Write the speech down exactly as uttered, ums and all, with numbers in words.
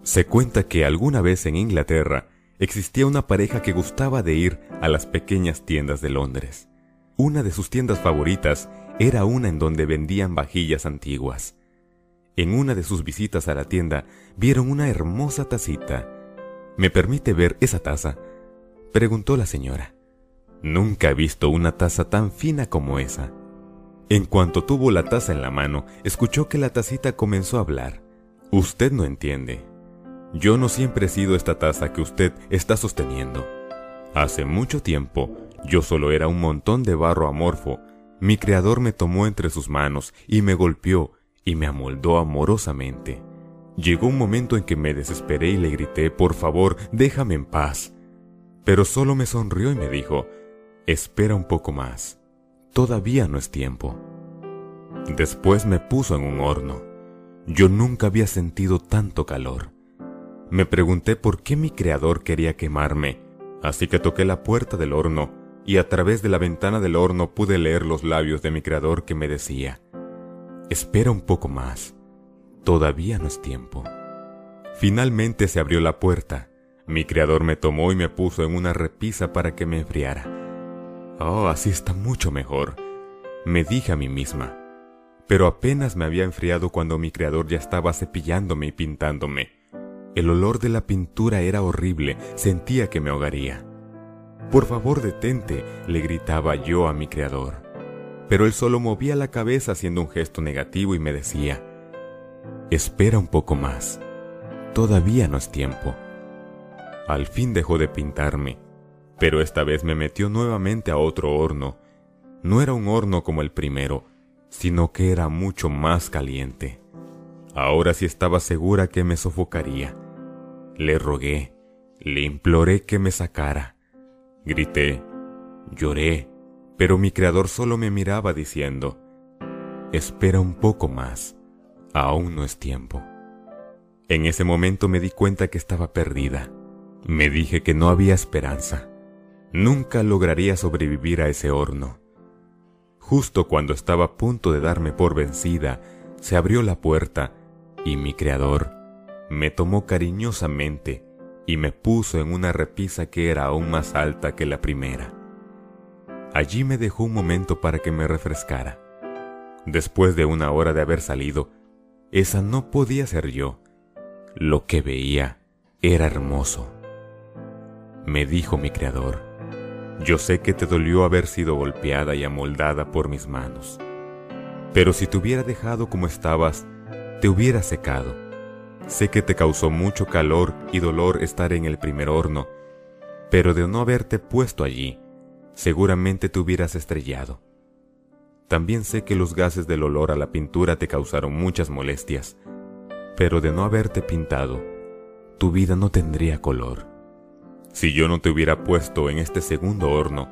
Se cuenta que alguna vez en Inglaterra existía una pareja que gustaba de ir a las pequeñas tiendas de Londres. Una de sus tiendas favoritas era una en donde vendían vajillas antiguas. En una de sus visitas a la tienda vieron una hermosa tacita. ¿Me permite ver esa taza?, preguntó la señora. Nunca he visto una taza tan fina como esa. En cuanto tuvo la taza en la mano, escuchó que la tacita comenzó a hablar. Usted no entiende. Yo no siempre he sido esta taza que usted está sosteniendo. Hace mucho tiempo, yo solo era un montón de barro amorfo. Mi creador me tomó entre sus manos y me golpeó y me amoldó amorosamente. Llegó un momento en que me desesperé y le grité, por favor, déjame en paz. Pero solo me sonrió y me dijo, espera un poco más. Todavía no es tiempo. Después me puso en un horno. Yo nunca había sentido tanto calor. Me pregunté por qué mi creador quería quemarme, así que toqué la puerta del horno y a través de la ventana del horno pude leer los labios de mi creador que me decía, espera un poco más, todavía no es tiempo. Finalmente se abrió la puerta. Mi creador me tomó y me puso en una repisa para que me enfriara. Oh, así está mucho mejor, me dije a mí misma. Pero apenas me había enfriado cuando mi creador ya estaba cepillándome y pintándome. El olor de la pintura era horrible, sentía que me ahogaría. Por favor, detente, le gritaba yo a mi creador. Pero él solo movía la cabeza haciendo un gesto negativo y me decía, espera un poco más, todavía no es tiempo. Al fin dejó de pintarme, pero esta vez me metió nuevamente a otro horno. No era un horno como el primero, sino que era mucho más caliente. Ahora sí estaba segura que me sofocaría. Le rogué, le imploré que me sacara. Grité, lloré, pero mi creador solo me miraba diciendo, espera un poco más, aún no es tiempo. En ese momento me di cuenta que estaba perdida. Me dije que no había esperanza. Nunca lograría sobrevivir a ese horno. Justo cuando estaba a punto de darme por vencida, se abrió la puerta y mi creador me tomó cariñosamente y me puso en una repisa que era aún más alta que la primera. Allí me dejó un momento para que me refrescara. Después de una hora de haber salido, esa no podía ser yo. Lo que veía era hermoso. Me dijo mi creador, yo sé que te dolió haber sido golpeada y amoldada por mis manos, pero si te hubiera dejado como estabas, te hubiera secado. Sé que te causó mucho calor y dolor estar en el primer horno, pero de no haberte puesto allí, seguramente te hubieras estrellado. También sé que los gases del olor a la pintura te causaron muchas molestias, pero de no haberte pintado, tu vida no tendría color. Si yo no te hubiera puesto en este segundo horno,